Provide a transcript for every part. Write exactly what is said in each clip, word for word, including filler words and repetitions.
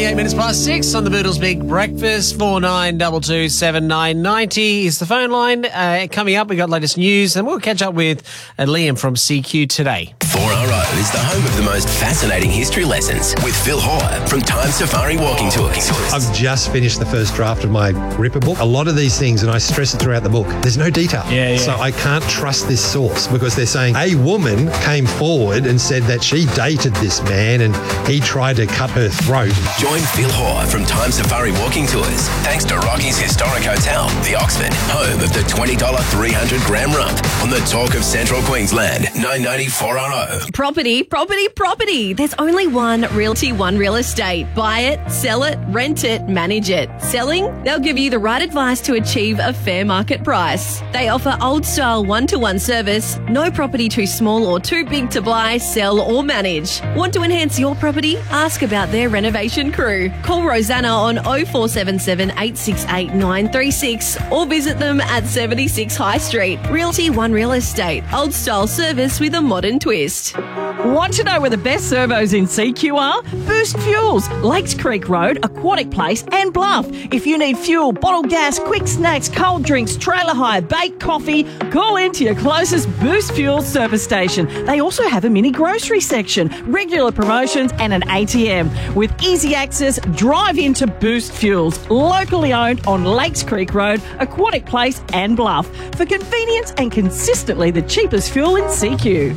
twenty-eight minutes past six on the Boodles Big Breakfast. four nine two two seven nine nine zero is the phone line. Uh, coming up, we got latest news, and we'll catch up with uh, Liam from C Q today. four R O is the home of the most fascinating history lessons with Phil Hoare from Time Safari Walking Tours. I've just finished the first draft of my Ripper book. A lot of these things, and I stress it throughout the book, there's no detail. Yeah, yeah. So I can't trust this source because they're saying a woman came forward and said that she dated this man and he tried to cut her throat. Join Phil Hoare from Time Safari Walking Tours thanks to Rocky's Historic Hotel, the Oxford, home of the twenty dollars three hundred gram rump on the Talk of Central Queensland, nine ninety four R O. Property, property, property. There's only one Realty One Real Estate. Buy it, sell it, rent it, manage it. Selling? They'll give you the right advice to achieve a fair market price. They offer old-style one-to-one service, no property too small or too big to buy, sell or manage. Want to enhance your property? Ask about their renovation crew. Call Rosanna on oh four seven seven, eight six eight, nine three six or visit them at seventy-six High Street. Realty One Real Estate. Old-style service with a modern twist. Want to know where the best servos in C Q are? Boost Fuels, Lakes Creek Road, Aquatic Place and Bluff. If you need fuel, bottled gas, quick snacks, cold drinks, trailer hire, baked coffee, call into your closest Boost Fuels service station. They also have a mini grocery section, regular promotions and an A T M. With easy access, drive into Boost Fuels, locally owned on Lakes Creek Road, Aquatic Place and Bluff. For convenience and consistently the cheapest fuel in C Q.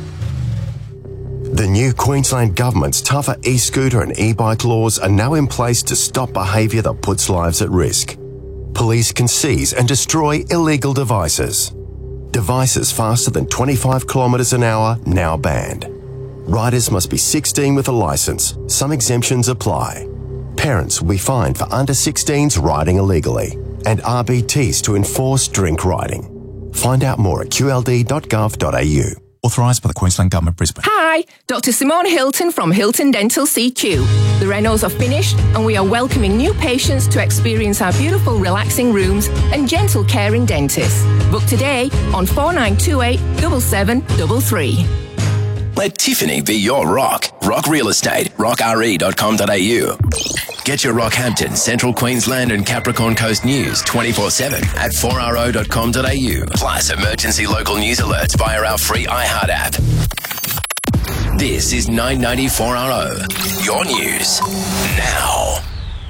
The new Queensland Government's tougher e-scooter and e-bike laws are now in place to stop behaviour that puts lives at risk. Police can seize and destroy illegal devices. Devices faster than twenty-five kilometres an hour now banned. Riders must be sixteen with a licence. Some exemptions apply. Parents will be fined for under sixteens riding illegally, and R B Ts to enforce drink riding. Find out more at q l d dot gov dot a u. Authorised by the Queensland Government, Brisbane. Hi, Doctor Simone Hilton from Hilton Dental C Q. The renos are finished and we are welcoming new patients to experience our beautiful relaxing rooms and gentle caring dentists. Book today on four nine two eight, seven seven three three. Let Tiffany be your rock. Rock Real Estate, rock r e dot com dot a u. Get your Rockhampton, Central Queensland and Capricorn Coast news twenty-four seven at four r o dot com dot a u. Plus emergency local news alerts via our free iHeart app. This is nine ninety-four R O, your news now.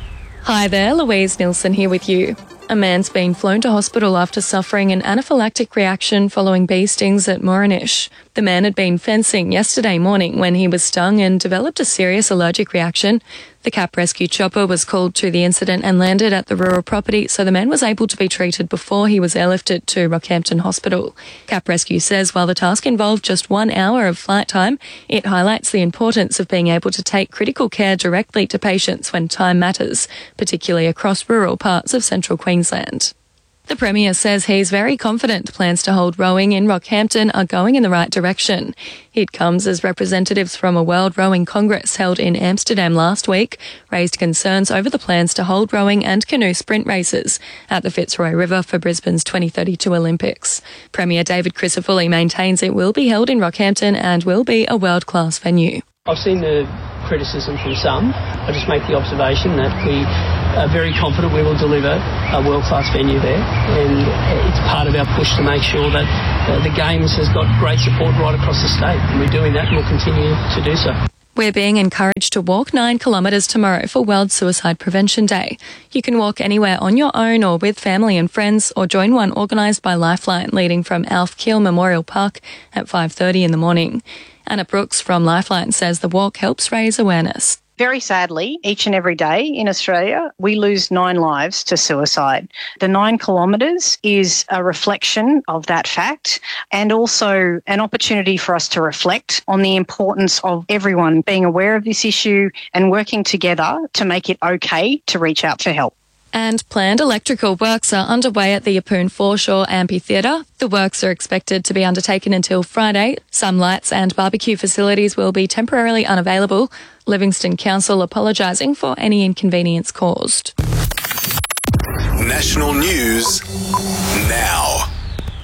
Hi there, Louise Nilsson here with you. A man's been flown to hospital after suffering an anaphylactic reaction following bee stings at Moronish. The man had been fencing yesterday morning when he was stung and developed a serious allergic reaction. The C A P rescue chopper was called to the incident and landed at the rural property, so the man was able to be treated before he was airlifted to Rockhampton Hospital. C A P Rescue says while the task involved just one hour of flight time, it highlights the importance of being able to take critical care directly to patients when time matters, particularly across rural parts of central Queensland. The Premier says he's very confident plans to hold rowing in Rockhampton are going in the right direction. It comes as representatives from a World Rowing Congress held in Amsterdam last week raised concerns over the plans to hold rowing and canoe sprint races at the Fitzroy River for Brisbane's twenty thirty-two Olympics. Premier David Crisafulli maintains it will be held in Rockhampton and will be a world-class venue. I've seen the criticism from some. I just make the observation that we are very confident we will deliver a world-class venue there, and it's part of our push to make sure that uh, the Games has got great support right across the state, and we're doing that and we'll continue to do so. We're being encouraged to walk nine kilometres tomorrow for World Suicide Prevention Day. You can walk anywhere on your own or with family and friends, or join one organised by Lifeline leading from Alf Keel Memorial Park at five thirty in the morning. Anna Brooks from Lifeline says the walk helps raise awareness. Very sadly, each and every day in Australia, we lose nine lives to suicide. The nine kilometres is a reflection of that fact, and also an opportunity for us to reflect on the importance of everyone being aware of this issue and working together to make it okay to reach out for help. And planned electrical works are underway at the Yeppoon Foreshore Amphitheatre. The works are expected to be undertaken until Friday. Some lights and barbecue facilities will be temporarily unavailable. Livingston Council apologising for any inconvenience caused. National news now.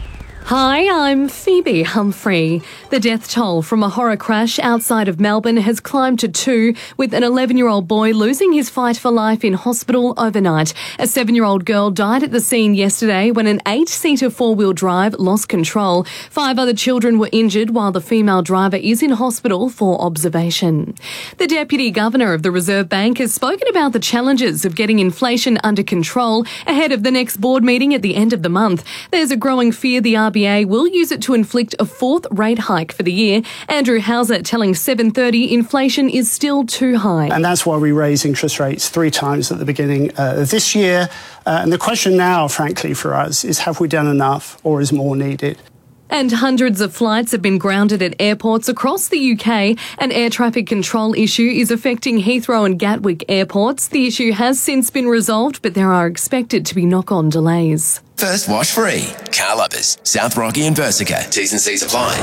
Hi, I'm Phoebe Humphrey. The death toll from a horror crash outside of Melbourne has climbed to two, with an eleven-year-old boy losing his fight for life in hospital overnight. A seven-year-old girl died at the scene yesterday when an eight-seater four-wheel drive lost control. Five other children were injured while the female driver is in hospital for observation. The Deputy Governor of the Reserve Bank has spoken about the challenges of getting inflation under control ahead of the next board meeting at the end of the month. There's a growing fear the R B A will use it to inflict a fourth rate hike for the year. Andrew Hauser telling seven thirty inflation is still too high. And that's why we raise interest rates three times at the beginning uh, of this year. Uh, and the question now, frankly, for us is have we done enough or is more needed? And hundreds of flights have been grounded at airports across the U K. An air traffic control issue is affecting Heathrow and Gatwick airports. The issue has since been resolved, but there are expected to be knock-on delays. First wash free. Car Lovers, South Rocky and Versica. T's and C's apply.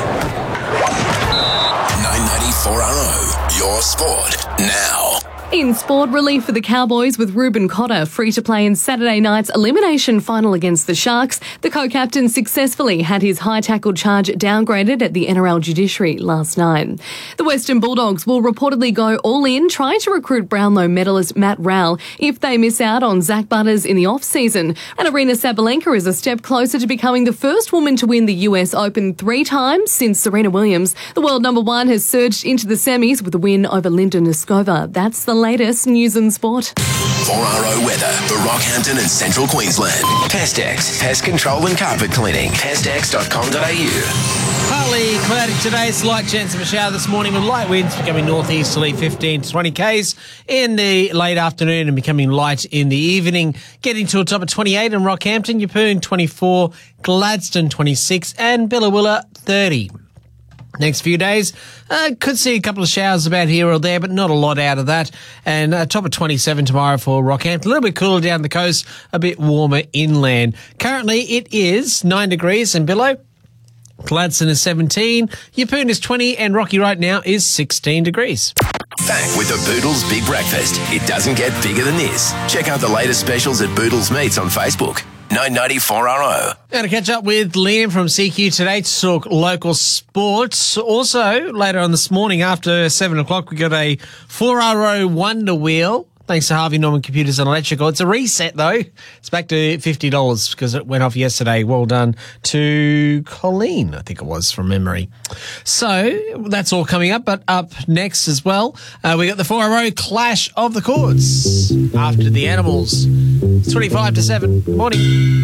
nine ninety-four R O, your sport now. In sport, relief for the Cowboys with Ruben Cotter free to play in Saturday night's elimination final against the Sharks. The co-captain successfully had his high tackle charge downgraded at the N R L judiciary last night. The Western Bulldogs will reportedly go all in trying to recruit Brownlow medalist Matt Rowell if they miss out on Zach Butters in the off-season. And Arina Sabalenka is a step closer to becoming the first woman to win the U S Open three times since Serena Williams. The world number one has surged into the semis with a win over Linda Noskova. That's the latest news and sport. four R O weather for Rockhampton and Central Queensland. Pestex, pest control and carpet cleaning. pestex dot com dot a u. Partly cloudy today, slight chance of a shower this morning with light winds becoming northeasterly fifteen to twenty k's in the late afternoon and becoming light in the evening. Getting to a top of twenty-eight in Rockhampton, Yeppoon twenty-four, Gladstone twenty-six and Billawilla thirty. Next few days, uh, could see a couple of showers about here or there, but not a lot out of that. And uh, top of twenty-seven tomorrow for Rockhampton. A little bit cooler down the coast, a bit warmer inland. Currently, it is nine degrees in Billow. Gladstone is seventeen. Yeppoon is twenty. And Rocky right now is sixteen degrees. Back with the Boodles Big Breakfast. It doesn't get bigger than this. Check out the latest specials at Boodles Meats on Facebook. nine ninety-four R O. Going to catch up with Liam from C Q today to talk local sports. Also, later on this morning after seven o'clock, we got a four R O Wonder Wheel. Thanks to Harvey Norman Computers and Electrical. It's a reset, though. It's back to fifty dollars because it went off yesterday. Well done to Colleen, I think it was, from memory. So that's all coming up. But up next as well, uh, we got the four R O Clash of the Chords after the Animals. It's twenty-five to seven. Morning.